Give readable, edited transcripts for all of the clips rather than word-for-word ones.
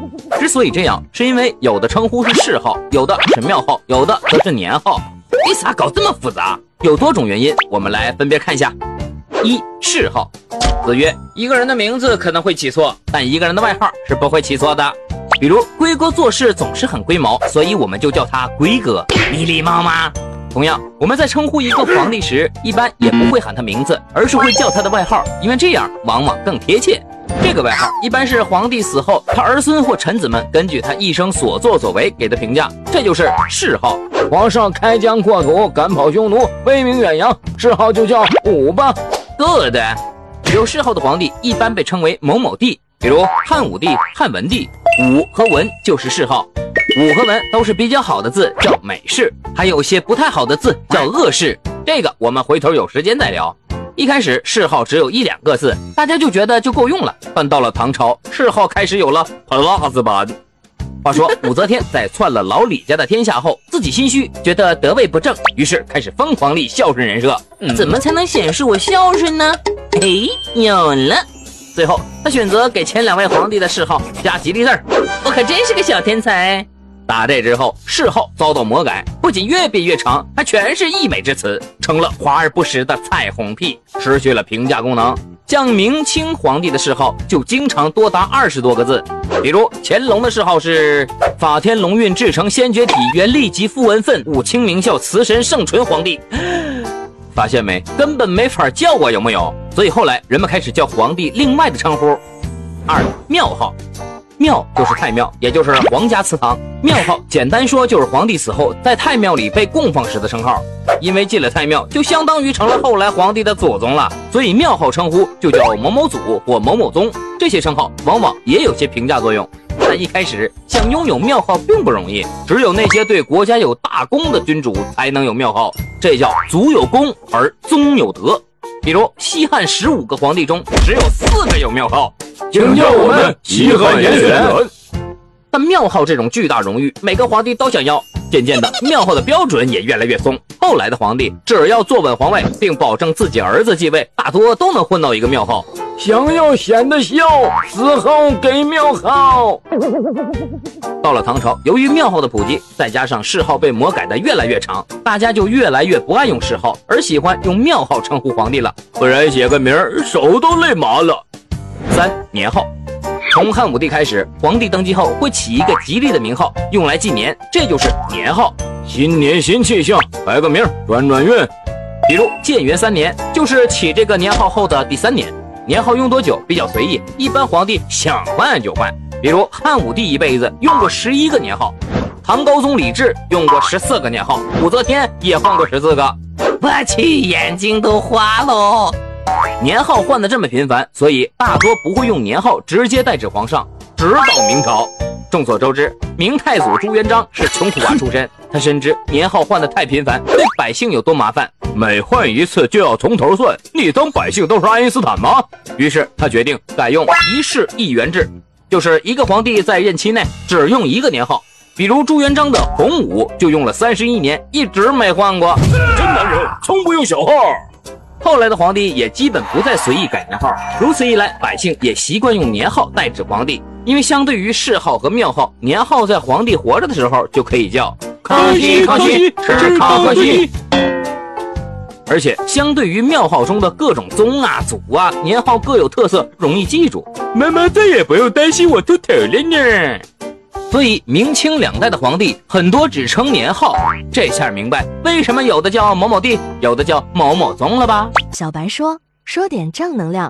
之所以这样，是因为有的称呼是谥号，有的是庙号，有的则是年号。为啥搞这么复杂？有多种原因，我们来分别看一下。一、谥号。子曰：一个人的名字可能会起错，但一个人的外号是不会起错的。比如龟哥做事总是很龟毛，所以我们就叫他龟哥。你礼貌吗？同样，我们在称呼一个皇帝时，一般也不会喊他名字，而是会叫他的外号，因为这样往往更贴切。这个外号一般是皇帝死后，他儿孙或臣子们根据他一生所作所为给的评价，这就是谥号。皇上开疆扩土，赶跑匈奴，威名远扬，谥号就叫武吧。Good。有谥号的皇帝一般被称为某某帝，比如汉武帝、汉文帝。武和文就是谥号，武和文都是比较好的字，叫美氏，还有些不太好的字叫恶氏，这个我们回头有时间再聊。一开始谥号只有1-2个字，大家就觉得就够用了，但到了唐朝，谥号开始有了 Plus 版。话说武则天在篡了老李家的天下后，自己心虚，觉得得位不正，于是开始疯狂立孝顺人设。怎么才能显示我孝顺呢？有了。最后他选择给前2位皇帝的谥号加吉利字儿，我可真是个小天才。打这之后，谥号遭到魔改，不仅越变越长，还全是溢美之词，成了华而不实的彩虹屁，失去了评价功能。像明清皇帝的谥号就经常多达20多个字，比如乾隆的谥号是法天龙运至诚先觉体，元历极复文愤，武清明孝慈神圣纯皇帝。发现没？根本没法叫我，有没有？所以后来人们开始叫皇帝另外的称呼。2、庙号。庙就是太庙，也就是皇家祠堂。庙号简单说就是皇帝死后在太庙里被供奉时的称号，因为进了太庙就相当于成了后来皇帝的祖宗了，所以庙号称呼就叫某某祖或某某宗。这些称号往往也有些评价作用，但一开始想拥有庙号并不容易，只有那些对国家有大功的君主才能有庙号，这叫祖有功而宗有德。比如西汉15个皇帝中只有4个有庙号， 请叫我们西汉严选。 但庙号这种巨大荣誉，每个皇帝都想要。渐渐的，庙号的标准也越来越松。后来的皇帝只要坐稳皇位，并保证自己儿子继位，大多都能混到一个庙号。 想要显得孝，死后给庙号。 到了唐朝，由于庙号的普及，再加上谥号被魔改的越来越长，大家就越来越不爱用谥号，而喜欢用庙号称呼皇帝了，不然写个名手都累麻了。3、年号。从汉武帝开始，皇帝登基后会起一个吉利的名号，用来纪年，这就是年号。 新年新气象，改个名转转运。 比如建元3年，就是起这个年号后的第3年。年号用多久比较随意，一般皇帝想换就换。比如汉武帝一辈子用过11个年号，唐高宗李治用过14个年号，武则天也换过14个。我去，眼睛都花喽！年号换得这么频繁，所以大多不会用年号直接代指皇上。直到明朝，众所周知，明太祖朱元璋是穷苦娃出身，他深知年号换得太频繁对百姓有多麻烦，每换一次就要从头算，你当百姓都是爱因斯坦吗？于是他决定改用一世一元制，就是一个皇帝在任期内只用一个年号。比如朱元璋的洪武就用了31年，一直没换过。 真男人从不用小号。 后来的皇帝也基本不再随意改年号，如此一来，百姓也习惯用年号代指皇帝，因为相对于谥号和庙号，年号在皇帝活着的时候就可以叫康熙康熙是康和熙。 而且相对于庙号中的各种宗啊祖啊，年号各有特色，容易记住。 妈妈再也不用担心我秃头了呢。 所以明清2代的皇帝很多只称年号，这下明白为什么有的叫某某帝，有的叫某某宗了吧？ 小白说点正能量。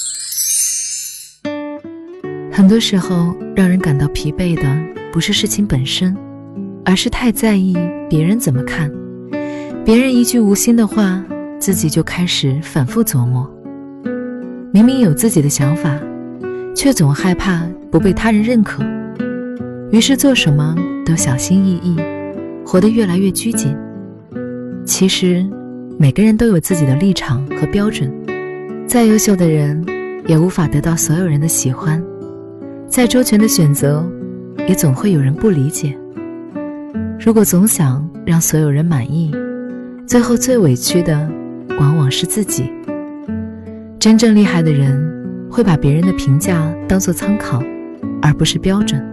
很多时候让人感到疲惫的不是事情本身，而是太在意别人怎么看。别人一句无心的话，自己就开始反复琢磨。明明有自己的想法，却总害怕不被他人认可，于是做什么都小心翼翼，活得越来越拘谨。其实每个人都有自己的立场和标准，再优秀的人也无法得到所有人的喜欢，再周全的选择也总会有人不理解。如果总想让所有人满意，最后最委屈的往往是自己。真正厉害的人会把别人的评价当作参考，而不是标准。